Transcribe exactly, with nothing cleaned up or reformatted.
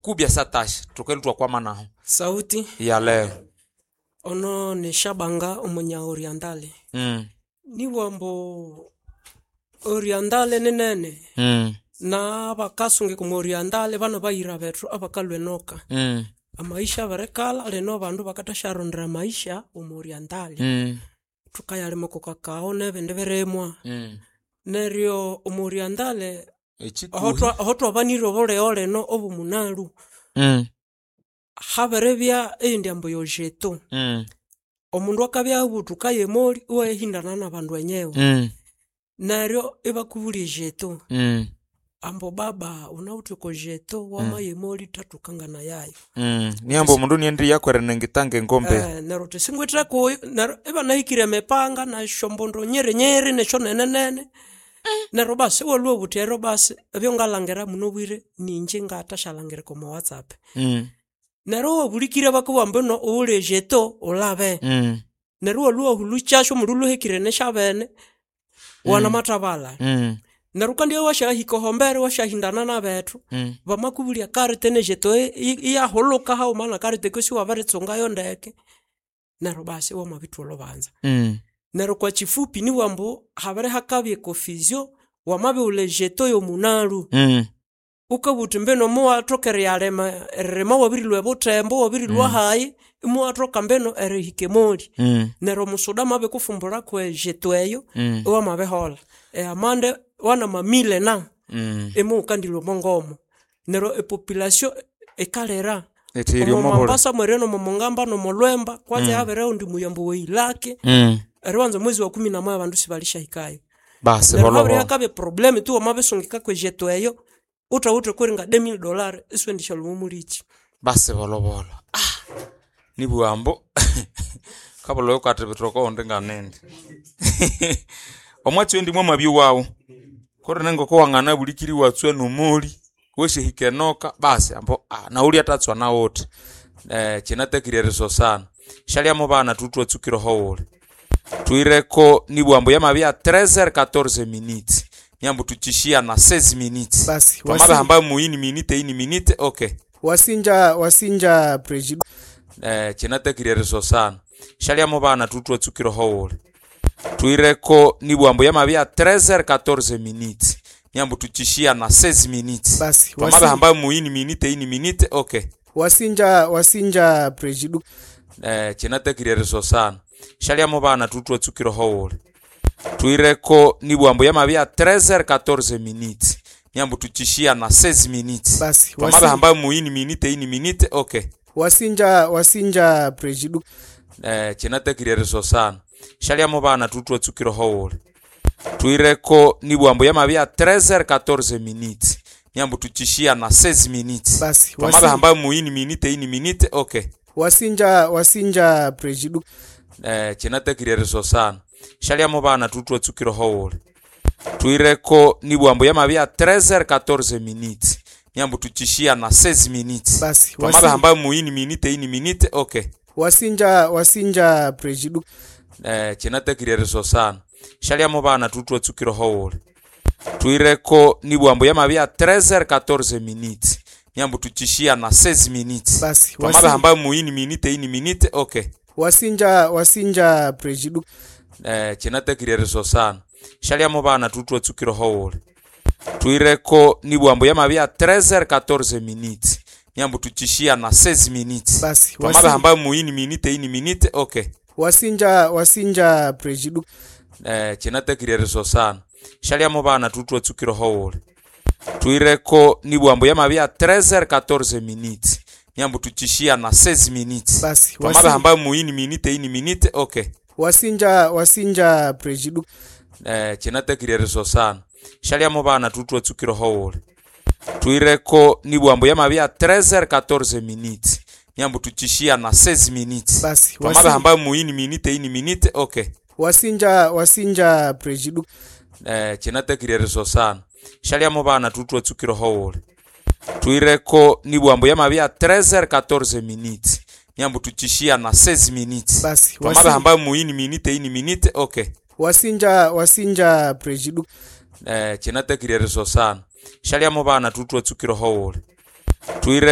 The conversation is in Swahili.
kubya satashi tukelutwa kwa manaho sauti ya leo ono ni Shabanga umunya orientale mm. ni wambo orientale nenene mm. na bakasunge ku orientale bana bayira betru abakalwe noka mm. amaisha barekala leno bandu bakatasharondera maisha umu orientale mm. tukayale moko kakao nebende beremwa mm. nerio umu orientale Echikuhi. hotwa hotwa baniro bole ole no obumunalu mm. haberebya endyambo yojeto mm. omundu akabya butuka yemoli uwe hindana na bandu enyewe mm. naryo ibakubuli jeto mm. ambo baba unautuko jeto wama mm. yemoli tatukangana yayo mm. niambo mundu niendi yakwere ngitange ngombe eh naro tesingwitra ko naro iba nahikire mepanga na shombondo nyere nyere ne shonene nene naro basi wolwo butero basi byongalangera munobwire ninje ngatashalangere ko WhatsApp mm. naro bulikire bakubambe no ule jeto olabe mm. naro luo huluchasho murulu hekire ne shabene wana mm. matabala mm. naro kandi washahiko hombere washahindana na betu mm. bamakubulia karite ne jeto iya holoka ha umana karite kusi wabaretsonga yondeke naro basi wa mabitu lobanza mm. naro kwa chifupi ni wambo habare hakabye confusion wamabe ule jeto yo munalu mm. ukabuti mbeno mo atrokere yarema rema wabiri lwe botembo wabiri lwa mm. hayi mo atroka mbeno ere hikemoli mm. nero musoda mabe kufumbura kwe jeto eyo mm. wa mabe hola e amande wana mamile na mm. emu kandilo mongomo nero e population e kalera etirio mo mambasa mwereno mo mongamba no molwemba kwanza mm. habere undi muyambo weilake mm. erwanza mwezi wa kumi na moja bandu sibalisha hikayo basi nero habere bolo yakabe problem tu mabe sungika kwe jeto eyo uta uta kuringa deux mille dollars iswendisha lumumulichi basi bolo bolo ah ni buambo kabolo yokwate bitroko ondenga nende omwatsi ndi mwa mabyo wawo kore nengo ko wangana bulikiri watswe no moli weshe hikenoka basi ambo ah na uli atatswa na wote eh chinatekirireso sana shalia mo bana tutwa tsukiro hole tuireko ni buambo ya mabya treize heures quatorze minutes nyambo tuchishia na seize minutes basi wasi hamba muini minute ini minute okay wasinja wasinja prejidu eh chinatekirireso sana shalia mo bana tutwa tsukiro hole tuireko ni buambo ya mabya treize heures quatorze minutes nyambo tuchishia na seize minutes basi wasi hamba muini minute ini minute okay wasinja wasinja prejidu eh chinatekirireso sana shalia mo bana tutwa tsukiro hole tuireko ni buambo ya mabya treize heures quatorze minutes nyambo tuchishia na seize minutes basi wasi hamba muini minute ini minute okay wasinja wasinja prejidu eh chinatekirireso sana shalia mo bana tutwa tsukiro hole tuireko ni buambo ya mabya treize heures quatorze minutes nyambo tuchishia na seize minutes basi wasi hamba muini minute ini minute okay wasinja wasinja prejidu eh chinatekirireso sana shalia mo bana tutwa tsukiro hole tuireko ni buambo ya mabya treize heures quatorze minutes nyambo tuchishia na seize minutes basi wasi hamba muini minute ini minute okay wasinja wasinja prejidu eh chinatekirireso sana shalia mo bana tutwa tsukiro hole tuireko ni buambo ya mabya treize heures quatorze minutes nyambo tuchishia na seize minutes basi wasi hamba muini minute ini minute okay wasinja wasinja prejidu eh chinatekirireso sana shalia mo bana tutwa tsukiro hole tuireko ni buambo ya mabya treize heures quatorze minutes nyambo tuchishia na seize minutes basi wasi hamba muini minute ini minute okay wasinja wasinja prejidu eh chinatekirireso sana shalia mo bana tutwa tsukiro hole tuireko ni buambo ya mabya treize heures quatorze minutes nyambo tuchishia na seize minutes basi wasi hamba muini minute ini minute okay wasinja wasinja prejidu eh chinatekirireso sana shalia mo bana tutwa tsukiro hole tuireko ni buambo ya mabya treize heures quatorze minutes nyambo tuchishia na seize minutes basi wasi hamba muini minute ini minute okay wasinja wasinja prejidu eh chinatekirireso sana shalia mo bana tutwa tsukiro hole tuireko ni buambo ya mabya treize heures quatorze minutes nyambo tuchishia na seize minutes basi wasi hamba muini minute ini minute okay wasinja wasinja prejidu eh chinatekirireso sana shalia mo bana tutwa tsukiro hole tuire